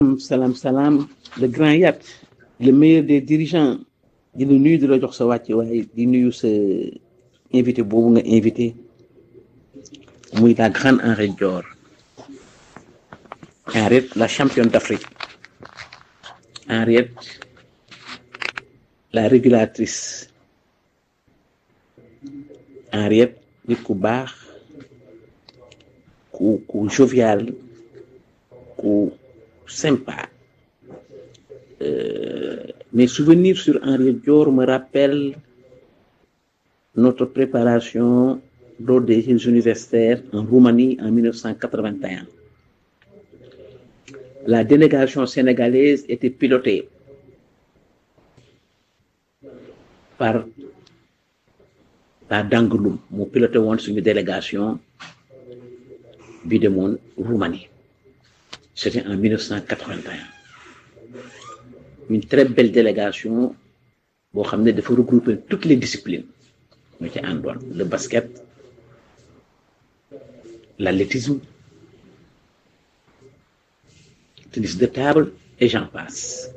Salam salam, le grand Yat, le meilleur des dirigeants di la nuyu di la jox sa wàcc waaye di nuyu sa invité boobu nga invité muy la grande Henriette Dior, Henriette la championne d'Afrique, Henriette la régulatrice, Henriette nit ku baax ku jovial ku sympa. Mes souvenirs sur Henriette Dior me rappellent notre préparation lors des Jeux universitaires en Roumanie en 1981. La délégation sénégalaise était pilotée par Dangeloum, moo piloté woon suñu délégation bi demoon Roumanie. C'était en 1981. Une très belle délégation boo xam ne dafa regrouper toutes les disciplines ñu ci àndoon, le basket, l'athlétisme, tennis de table et j'en passe.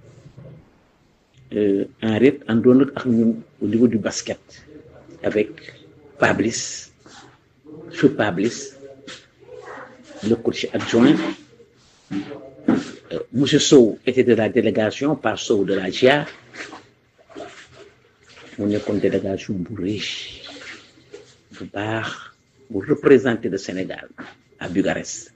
Henriette àndoon ak ñun au niveau du basket avec Pablis, sur Pablis, le coach adjoint. Monsieur Sow était de la délégation, par Sow de la GIA. On est une délégation bu riche, bu baax, bu représenter le Sénégal à Bucarest.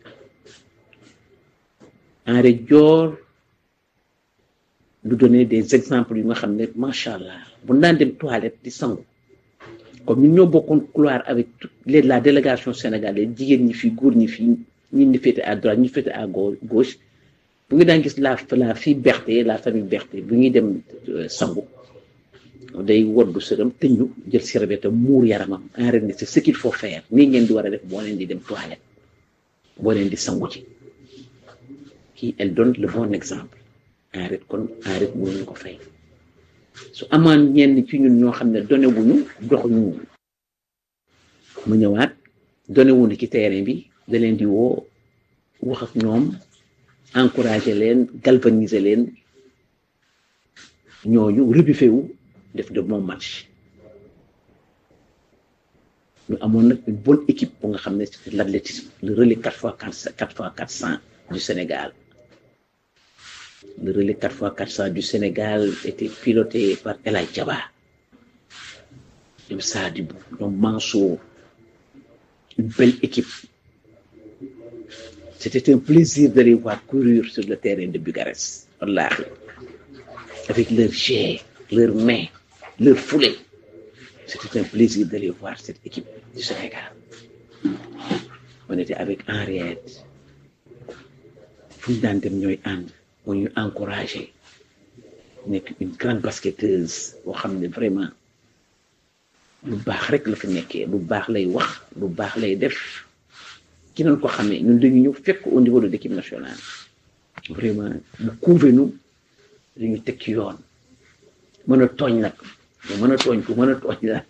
Henriette Dior nous donnait des exemples yu nga xam ne macha allah bu daan dem toilette di sangu comme ñun ñoo bokkoon couloir avec toute la délégation sénégalaise, jigéen ñi fii góor ñi fii ñi féete à droite ñi féete à gauche. Bu ngi daan gis la fille Berthe, la famille Berthe bu ñuy dem sangu day woddu sëram tëñu jël serviette muur yaramam. Henriette, c'est ce qu'il faut faire, nii ngeen di war a def boo leen di dem toilette, boo leen di sangu ci. Kii elle donne le bon exemple. Henriette kon Henriette mënuñu ko fay. Su amaan ñenn ci ñun ñoo xam ne donné wuñu doxuñu mu ñëwaat donné wuñu ci terrain bi da leen di woo wax ak ñoom, encourager leen, galvaniser leen, ñooñu rebuffé wu def de bons matchs. Ñu amoon nag une bonne équipe bu nga xam ne c'est l'athlétisme, le relais 4x400 du Sénégal. Le relais 4x400 du Sénégal était piloté par El Hadj Diaba, ñoom Sadibou, ñoom Mansour, une belle équipe. C'était un plaisir de les voir courir sur le terrain de Bucarest, wallahi, avec leurs jets, leurs mains, leurs foulées. C'était un plaisir de les voir, cette équipe du Sénégal. On était avec Henriette. Fu ñu daan dem ñooy ànd, moo ñu encouragé, nekk une grande basketteuse boo xam ne vraiment lu baax rek la fi nekkee, lu baax lay wax, lu baax lay def. Ki nañ ko xamee ñun dañu ñëw fekk au niveau de l'équipe nationale vraiment mu couvé nu dañu teg ci yoon, mën a tooñ nag, mën a tooñ ku mën a tooñ la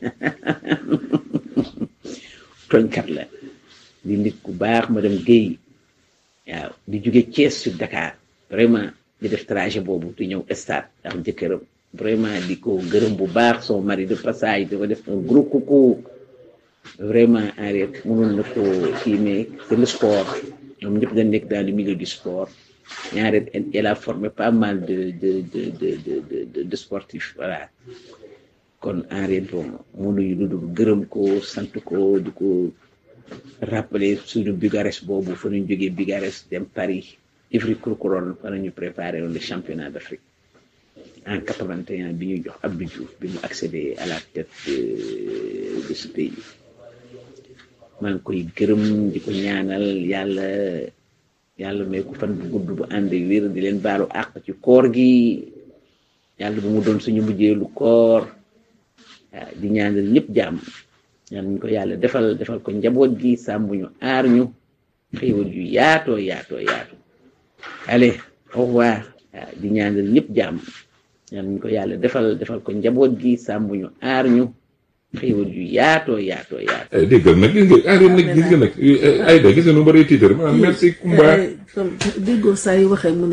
tooñkat la, di nit ku baax. Madame Guèye, waaw, di jóge Thiès sur Dakar vraiment di def trajet boobu di ñëw stade ak jëkkëram, vraiment di ko gërëm bu baax, son mari de passage di ko def un gros coucou. Vraiment Henriette mënoon na ko kii, mais c'est le sport, ñoom ñëpp dañ nekk dans le milieu du sport. Henriette elle a formé pas mal de sportifs, voilà. Kon Henriette bon mënuñu lu dul gërëm ko, sant ko, di ko rappeler suñu Bucarest boobu fa ñu jógee Bucarest dem Paris, Ivry Courcouronnes fa ñu préparé woon le championnat d'Afrique en 81 bi ñu jox Abdou Diouf bi mu accédé à la tête de ce pays. maa ngi koy gërëm di ko ñaanal yàlla may ko fan bu gudd bu ànd wér, di leen baalu àq ci koor gi, yàlla bu mu doon suñu mujjeelu koor, di ñaanal ñëpp jàmm, ñaan ñu ko yàlla defal ko njaboot gi, sàmm ñu, aar ñu, xéewal yu yaatoo. Allez, au revoir. Di ñaanal ñëpp jàmm, ñaan ñu ko yàlla defal ko njaboot gi, sàmm ñu, aar ñu, xéewal yu yaatoo yaatoo yaatoo. déggal nag gis nga arène nag gis nga nag Aïda gis nga nu bëree tiitar maanaam merci Kumba. déggoo saa yu waxee mu ne